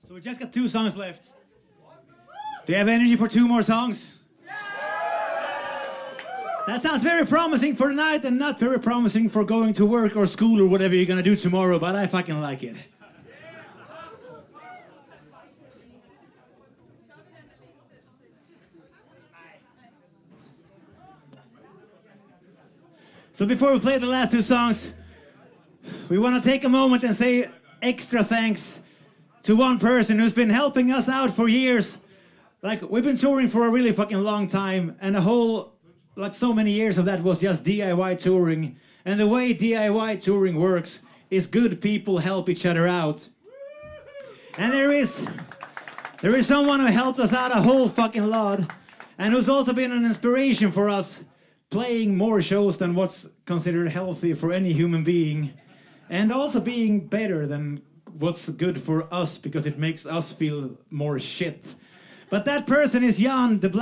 So we just got 2 songs left. Do you have energy for 2 more songs? That sounds very promising for tonight and not very promising for going to work or school or whatever you're gonna do tomorrow, but I fucking like it. So before we play the last 2 songs, we want to take a moment and say extra thanks to one person who's been helping us out for years. Like, we've been touring for a really fucking long time, and so many years of that was just DIY touring. And the way DIY touring works is good people help each other out. And there is someone who helped us out a whole fucking lot, and who's also been an inspiration for us, playing more shows than what's considered healthy for any human being, and also being better than what's good for us because it makes us feel more shit. But that person is Jan, the Black